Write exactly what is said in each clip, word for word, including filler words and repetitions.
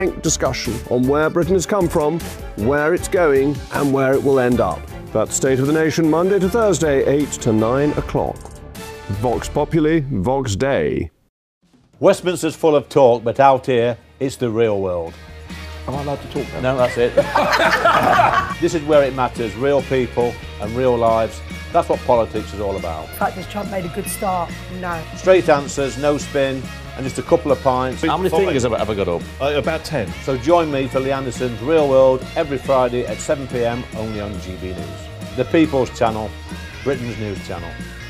discussion on where Britain has come from, where it's going, and where it will end up. That's State of the Nation, Monday to Thursday, eight to nine o'clock. Vox Populi, Vox Dei. Westminster's full of talk, but out here, it's the real world. Am I allowed to talk now? No, that's it. This is where it matters, real people and real lives. That's what politics is all about. The fact that Trump made a good start, no. Straight answers, no spin, and just a couple of pints. How many fingers have I got up? Uh, about ten. So join me for Lee Anderson's Real World every Friday at seven p m only on G B News. The People's Channel, Britain's news channel.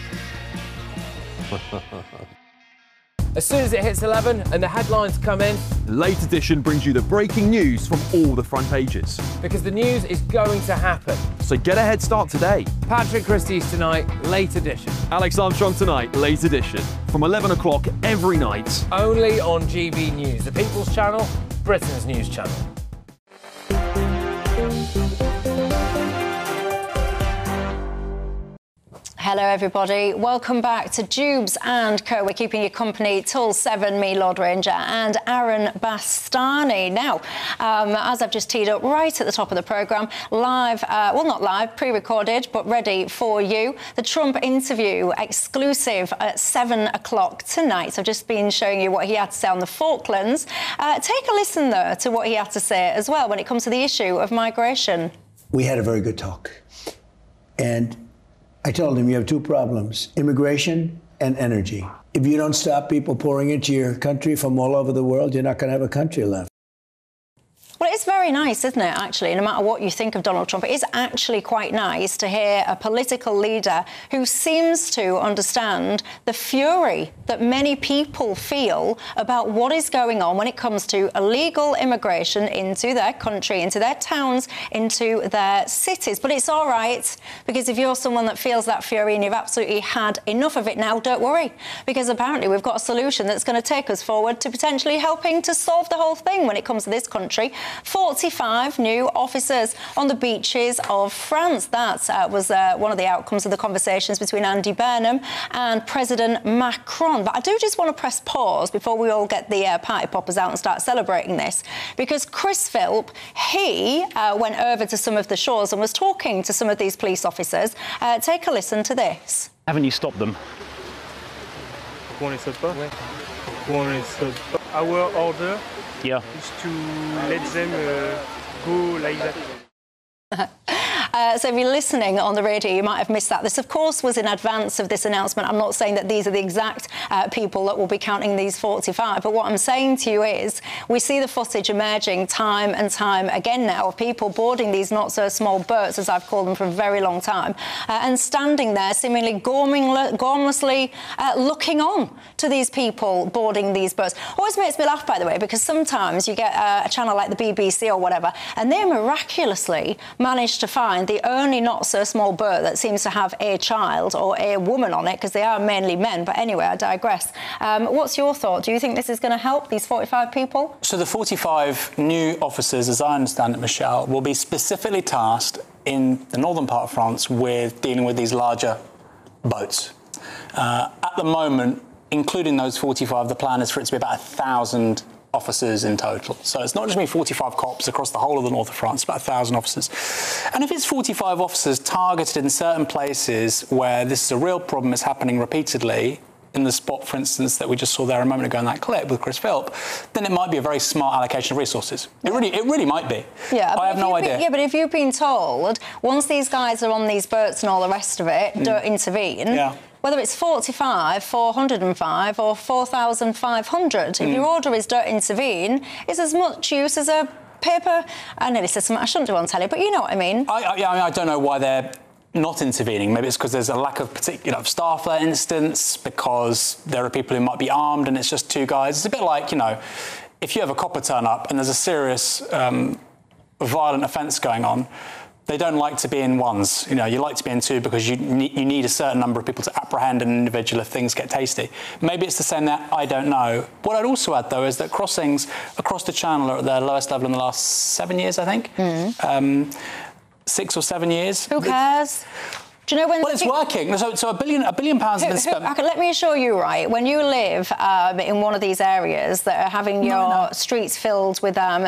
As soon as it hits eleven and the headlines come in, Late Edition brings you the breaking news from all the front pages. because the news is going to happen. So get a head start today. Patrick Christie's tonight, Late Edition. Alex Armstrong tonight, Late Edition. From eleven o'clock every night. Only on G B News, the People's Channel, Britain's news channel. Hello everybody, welcome back to Jubes and Co. We're keeping you company till seven, me, Lord Ranger, and Aaron Bastani. Now, um, as I've just teed up right at the top of the programme, live, uh, well not live, pre-recorded, but ready for you, the Trump interview, exclusive at seven o'clock tonight. So I've just been showing you what he had to say on the Falklands. Uh, take a listen though to what he had to say as well when it comes to the issue of migration. We had a very good talk. And I told him you have two problems, immigration and energy. If you don't stop people pouring into your country from all over the world, you're not going to have a country left. Well, it's very nice, isn't it, actually, no matter what you think of Donald Trump, it is actually quite nice to hear a political leader who seems to understand the fury that many people feel about what is going on when it comes to illegal immigration into their country, into their towns, into their cities. But it's all right, because if you're someone that feels that fury and you've absolutely had enough of it now, don't worry, because apparently we've got a solution that's going to take us forward to potentially helping to solve the whole thing when it comes to this country. forty-five new officers on the beaches of France. That uh, was uh, one of the outcomes of the conversations between Andy Burnham and President Macron. But I do just want to press pause before we all get the uh, party poppers out and start celebrating this, because Chris Philp, he uh, went over to some of the shores and was talking to some of these police officers. Uh, take a listen to this. Haven't you stopped them? Our order Yeah. is to let them uh, go like that. Uh, so if you're listening on the radio, you might have missed that. This, of course, was in advance of this announcement. I'm not saying that these are the exact uh, people that will be counting these forty-five, but what I'm saying to you is we see the footage emerging time and time again now of people boarding these not-so-small boats, as I've called them for a very long time, uh, and standing there seemingly gormlessly uh, looking on to these people boarding these boats. Always makes me laugh, by the way, because sometimes you get uh, a channel like the B B C or whatever, and they miraculously manage to find the only not-so-small boat that seems to have a child or a woman on it, because they are mainly men. But anyway, I digress. Um, what's your thought? Do you think this is going to help these forty-five people? So the forty-five new officers, as I understand it, Michelle, will be specifically tasked in the northern part of France with dealing with these larger boats. Uh, at the moment, including those forty-five, the plan is for it to be about a thousand officers in total. So it's not just going to be forty-five cops across the whole of the north of France, about one thousand officers. And if it's forty-five officers targeted in certain places where this is a real problem, it's happening repeatedly, in the spot, for instance, that we just saw there a moment ago in that clip with Chris Philp, then it might be a very smart allocation of resources. It really, it really might be. Yeah, I have no idea. Been, yeah, but if you've been told, once these guys are on these boats and all the rest of it, mm. don't intervene, yeah. Whether it's forty-five, four hundred and five or four thousand five hundred, mm. if your order is don't intervene, it's as much use as a paper... I nearly said something I shouldn't do on telly, but you know what I mean. I, I, yeah, I, mean, I don't know why they're not intervening. Maybe it's because there's a lack of particular you know, staff, for instance, because there are people who might be armed and it's just two guys. It's a bit like, you know, if you have a copper turn up and there's a serious um, violent offence going on, they don't like to be in ones. You know, you like to be in two because you need, you need a certain number of people to apprehend an individual if things get tasty. Maybe it's the same there, I don't know. What I'd also add, though, is that crossings across the Channel are at their lowest level in the last seven years, I think. Mm. Um, six or seven years. Who cares? Do you know when... Well, it's working. So, so a billion, a billion pounds who, has been spent... Who, okay, let me assure you, right, when you live um, in one of these areas that are having your no, no. streets filled with um,